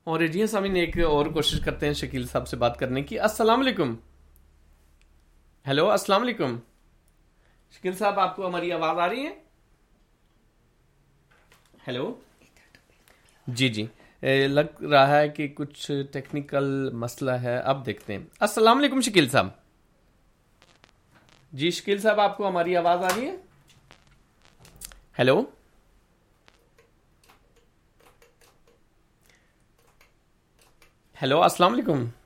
और जी सामीन, एक और कोशिश करते हैं शकील साहब से बात करने की। अस्सलाम वालेकुम। हेलो, अस्सलाम वालेकुम। शकील साहब, आपको हमारी आवाज़ आ रही है? हेलो। जी जी। लग रहा है कि कुछ टेक्निकल मसला है, अब देखते हैं। अस्सलाम वालेकुम शकील साहब। जी शकील साहब, आपको हमारी आवाज़ आ रही है? हेलो। हेलो, अस्सलाम वालेकुम।